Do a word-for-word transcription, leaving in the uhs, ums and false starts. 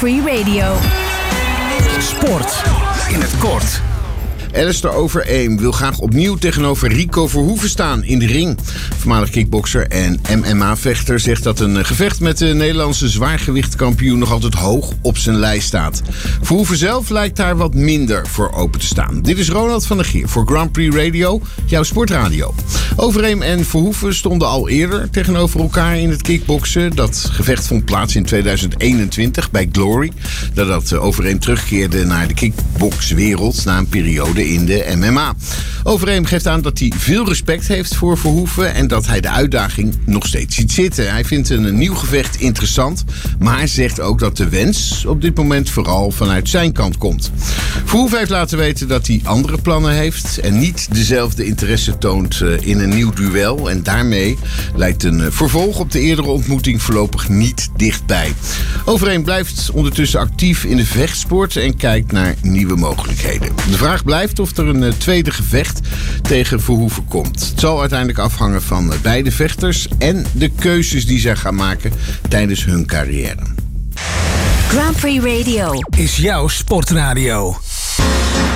Free Radio. Sport in het kort. Alistair Overeem wil graag opnieuw tegenover Rico Verhoeven staan in de ring. Voormalig kickbokser en M M A-vechter zegt dat een gevecht met de Nederlandse zwaargewichtkampioen nog altijd hoog op zijn lijst staat. Verhoeven zelf lijkt daar wat minder voor open te staan. Dit is Ronald van der Geer voor Grand Prix Radio, jouw sportradio. Overeem en Verhoeven stonden al eerder tegenover elkaar in het kickboksen. Dat gevecht vond plaats in tweeduizend eenentwintig bij Glory. Nadat Overeem terugkeerde naar de kickboxwereld na een periode in de M M A. Overeem geeft aan dat hij veel respect heeft voor Verhoeven en dat hij de uitdaging nog steeds ziet zitten. Hij vindt een nieuw gevecht interessant, maar zegt ook dat de wens op dit moment vooral vanuit zijn kant komt. Verhoeven heeft laten weten dat hij andere plannen heeft en niet dezelfde interesse toont in een nieuw duel. En daarmee lijkt een vervolg op de eerdere ontmoeting voorlopig niet dichtbij. Overeem blijft ondertussen actief in de vechtsport en kijkt naar nieuwe mogelijkheden. De vraag blijft of er een tweede gevecht tegen Verhoeven komt. Het zal uiteindelijk afhangen van beide vechters en de keuzes die zij gaan maken tijdens hun carrière. Grand Prix Radio Is jouw sportradio.